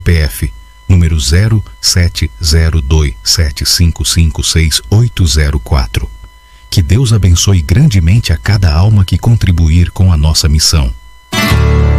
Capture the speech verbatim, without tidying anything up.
P F número zero sete zero dois sete cinco cinco seis oito zero quatro. Que Deus abençoe grandemente a cada alma que contribuir com a nossa missão.